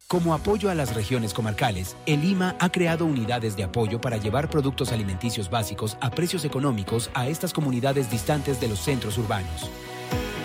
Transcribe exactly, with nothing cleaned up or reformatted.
Como apoyo a las regiones comarcales, el I M A ha creado unidades de apoyo para llevar productos alimenticios básicos a precios económicos a estas comunidades distantes de los centros urbanos.